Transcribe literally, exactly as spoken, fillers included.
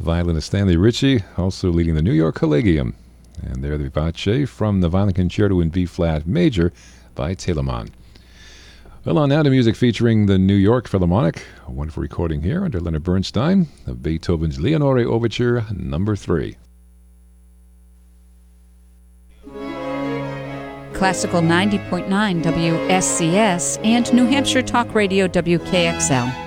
violinist Stanley Ritchie, also leading the New York Collegium. And there the Vivace from the Violin Concerto in B-flat major by Telemann. Well, on now to music featuring the New York Philharmonic, a wonderful recording here under Leonard Bernstein of Beethoven's Leonore Overture number three. Classical ninety point nine W S C S and New Hampshire Talk Radio W K X L.